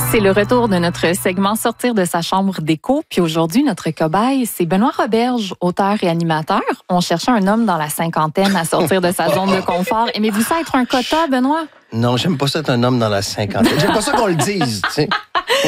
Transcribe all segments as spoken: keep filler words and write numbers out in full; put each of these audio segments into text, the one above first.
C'est le retour de notre segment Sortir de sa chambre d'écho. Puis aujourd'hui, notre cobaye, c'est Benoît Roberge, auteur et animateur. On cherchait un homme dans la cinquantaine à sortir de sa zone de confort. Aimez-vous ça être un quota, Benoît? Non, j'aime pas ça être un homme dans la cinquantaine. J'aime pas ça qu'on le dise, tu sais.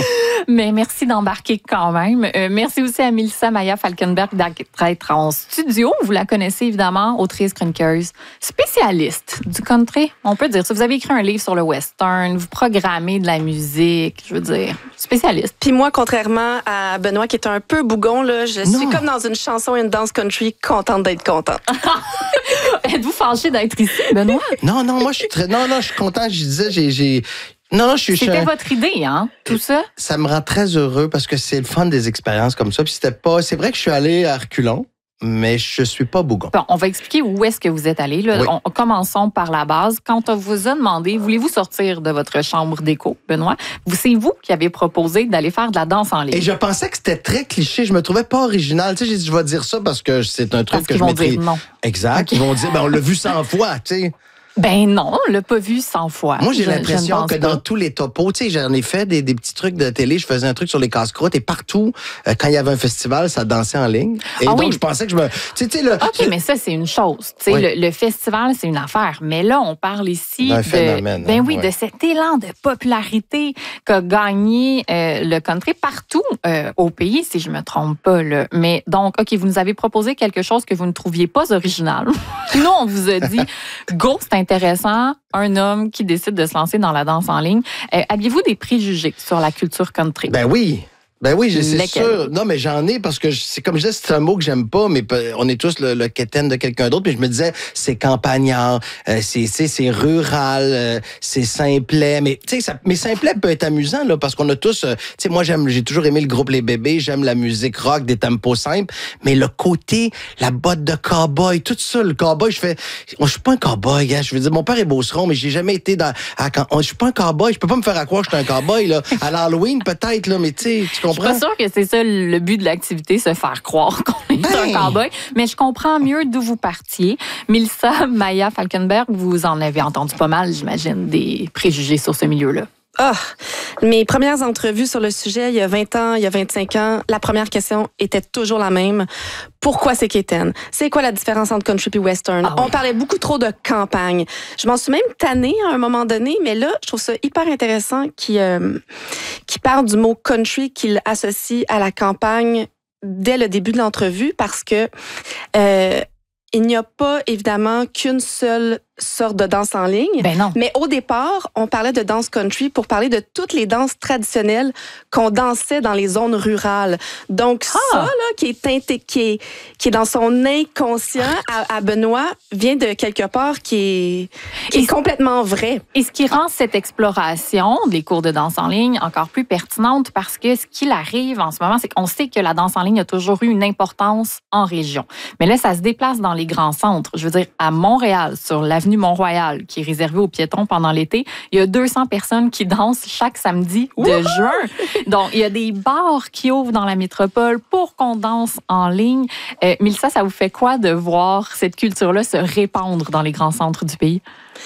Mais merci d'embarquer quand même. Euh, merci aussi à Mélissa Maya Falkenberg d'être en studio. Vous la connaissez évidemment, autrice, chroniqueuse, spécialiste du country. On peut dire ça. Vous avez écrit un livre sur le western, vous programmez de la musique, je veux dire, spécialiste. Puis moi, contrairement à Benoît qui est un peu bougon, là, je Non. suis comme dans une chanson et une danse country, contente d'être contente. Êtes-vous fâché d'être ici, Benoît? Non, non, moi, je suis très... Non, non, je suis content. Je disais, j'ai... j'ai... Non, non, je suis... C'était je... votre idée, hein, tout ça? Ça me rend très heureux parce que c'est le fun des expériences comme ça. Puis c'était pas... C'est vrai que je suis allé à reculons, mais je suis pas bougon. Bon, on va expliquer où est-ce que vous êtes allé. Là. Oui. On, commençons par la base. Quand on vous a demandé, voulez-vous sortir de votre chambre d'écho, Benoît? C'est vous qui avez proposé d'aller faire de la danse en ligne. Et je pensais que c'était très cliché. Je me trouvais pas original. Tu sais, j'ai dit, je vais dire ça parce que c'est un truc Parce que qu'ils je vont maîtrise. dire non. Exact. Okay. Ils vont dire, ben, on l'a vu cent fois, tu sais. Ben non, on l'a pas vu cent fois. Moi, j'ai Je- l'impression je ne que pense pas. dans tous les topos, tu sais, j'en ai fait des, des petits trucs de télé. Je faisais un truc sur les casse-croûtes et partout, euh, quand il y avait un festival, ça dansait en ligne. Et Ah donc, oui. je pensais que je me... Tu sais, tu sais, le... OK, mais ça, c'est une chose. Tu sais, Oui. le, le festival, c'est une affaire. Mais là, on parle ici D'un de, phénomène, ben hein, oui, ouais. de cet élan de popularité qu'a gagné euh, le country partout euh, au pays, si je me trompe pas. Là. Mais donc, OK, vous nous avez proposé quelque chose que vous ne trouviez pas original. Nous, on vous a dit, go, c'est intéressant, un homme qui décide de se lancer dans la danse en ligne. Euh, aviez-vous des préjugés sur la culture country? Ben oui. Ben oui, c'est Lesquels? sûr. Non, mais j'en ai parce que je- c'est comme je disais, c'est un mot que j'aime pas, mais pe- on est tous le, le quétaine de quelqu'un d'autre. Puis je me disais, c'est campagnard, euh, c'est c'est c'est rural, euh, c'est simplet. Mais tu sais, ça- mais simplet peut être amusant là parce qu'on a tous. euh, tu sais, moi j'aime, j'ai toujours aimé le groupe Les Bébés, j'aime la musique rock, des tempos simples. Mais le côté, la botte de cowboy, tout ça, le cowboy, je fais, moi je suis pas un cowboy, gars. Je veux dire, mon père est beauceron, mais j'ai jamais été dans. À, quand, je suis pas un cowboy, je peux pas me faire à croire que je suis un cowboy là. À l'Halloween peut-être là, mais tu sais, tu Je suis pas comprends? sûre que c'est ça le but de l'activité, se faire croire qu'on est Ben. un cowboy. Mais je comprends mieux d'où vous partiez. Mélissa Maya Falkenberg, vous en avez entendu pas mal, j'imagine, des préjugés sur ce milieu-là. Ah, mes premières entrevues sur le sujet, il y a vingt ans, il y a vingt-cinq ans, la première question était toujours la même. Pourquoi c'est quétaine? C'est quoi la différence entre country et western? Ah oui. On parlait beaucoup trop de campagne. Je m'en suis même tannée à un moment donné, mais là, je trouve ça hyper intéressant qu'il euh, qu'il parle du mot country qu'il associe à la campagne dès le début de l'entrevue parce que euh, il n'y a pas évidemment qu'une seule sorte de danse en ligne. Ben non. Mais au départ, on parlait de danse country pour parler de toutes les danses traditionnelles qu'on dansait dans les zones rurales. Donc Ah! ça, là, qui est, inté- qui est, qui est dans son inconscient à, à Benoît, vient de quelque part qui est, qui Et est complètement vrai. Et ce qui rend cette exploration des cours de danse en ligne encore plus pertinente parce que ce qu'il arrive en ce moment, c'est qu'on sait que la danse en ligne a toujours eu une importance en région. Mais là, ça se déplace dans les grands centres. Je veux dire, à Montréal, sur l'avenue Mont-Royal, qui est réservée aux piétons pendant l'été, il y a deux cents personnes qui dansent chaque samedi de Wouhou! juin. Donc, il y a des bars qui ouvrent dans la métropole pour qu'on danse en ligne. Euh, Mélissa, ça vous fait quoi de voir cette culture-là se répandre dans les grands centres du pays?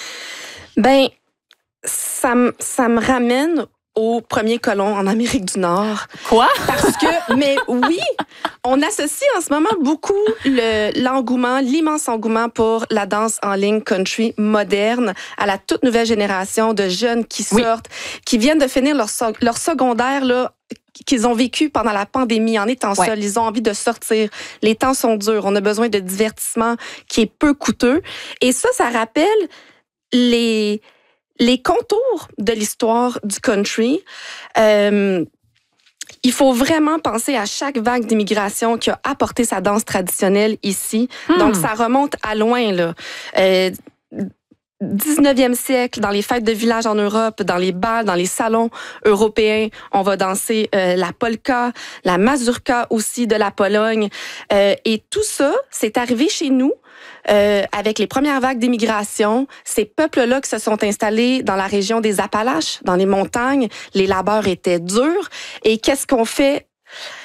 Ben, ça, me- ça me ramène aux premiers colons en Amérique du Nord. Quoi? Parce que, mais oui, on associe en ce moment beaucoup le, l'engouement, l'immense engouement pour la danse en ligne country moderne à la toute nouvelle génération de jeunes qui Oui. sortent, qui viennent de finir leur, so- leur secondaire, là, qu'ils ont vécu pendant la pandémie en étant Ouais. seuls. Ils ont envie de sortir. Les temps sont durs. On a besoin de divertissement qui est peu coûteux. Et ça, ça rappelle les... les contours de l'histoire du country. Euh, il faut vraiment penser à chaque vague d'immigration qui a apporté sa danse traditionnelle ici. Hmm. Donc, ça remonte à loin, là. Euh, dix-neuvième siècle, dans les fêtes de village en Europe, dans les bals, dans les salons européens, on va danser euh, la polka, la mazurka aussi de la Pologne. Euh, et tout ça, c'est arrivé chez nous euh, avec les premières vagues d'immigration. Ces peuples-là qui se sont installés dans la région des Appalaches, dans les montagnes, les labeurs étaient durs. Et qu'est-ce qu'on fait?